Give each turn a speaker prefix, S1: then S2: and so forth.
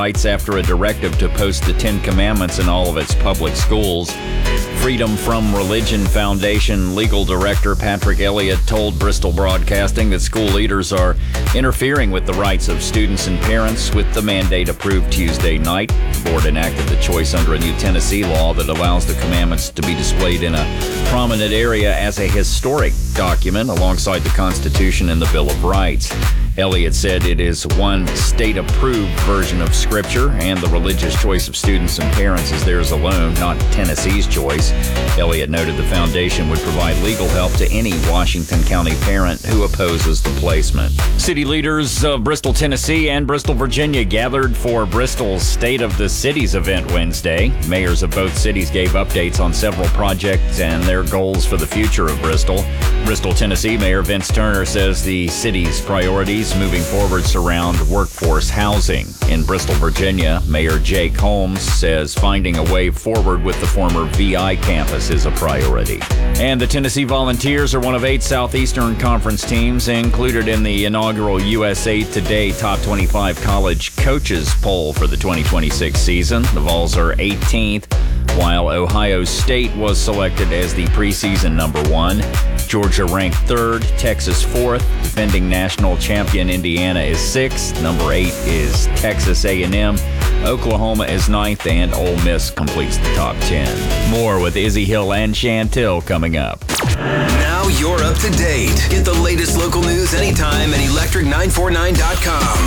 S1: Heights after a directive to post the 10 Commandments in all of its public schools. Freedom from Religion Foundation legal director Patrick Elliott told Bristol Broadcasting that school leaders are interfering with the rights of students and parents with the mandate approved Tuesday night. The board enacted the choice under a new Tennessee law that allows the commandments to be displayed in a prominent area as a historic document alongside the Constitution and the Bill of Rights. Elliott said it is one state-approved version of Scripture, and the religious choice of students and parents is theirs alone, not Tennessee's choice. Elliott noted the foundation would provide legal help to any Washington County parent who opposes the placement. City leaders of Bristol, Tennessee and Bristol, Virginia gathered for Bristol's State of the Cities event Wednesday. Mayors of both cities gave updates on several projects and their goals for the future of Bristol. Bristol, Tennessee Mayor Vince Turner says the city's priorities moving forward surround workforce housing. In Bristol, Virginia, Mayor Jake Holmes says finding a way forward with the former VI campus is a priority. And the Tennessee Volunteers are one of 8 Southeastern Conference teams included in the inaugural USA Today Top 25 College Coaches poll for the 2026 season. The Vols are 18th, while Ohio State was selected as the preseason number 1. Georgia ranked 3rd, Texas 4th, defending national champion Indiana is 6th, number 8 is Texas A&M, Oklahoma is 9th, and Ole Miss completes the top 10. More with Izzy Hill and Chantil coming up.
S2: Now you're up to date. Get the latest local news anytime at electric949.com.